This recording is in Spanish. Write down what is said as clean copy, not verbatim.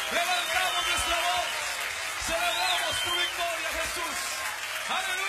Levantamos nuestra voz. Celebramos tu victoria, Jesús. Aleluya.